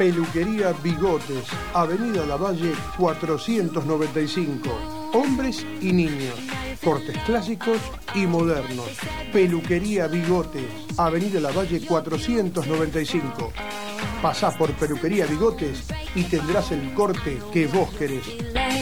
Peluquería Bigotes, Avenida Lavalle 495. Hombres y niños, cortes clásicos y modernos. Peluquería Bigotes, Avenida Lavalle 495. Pasá por Peluquería Bigotes y tendrás el corte que vos querés.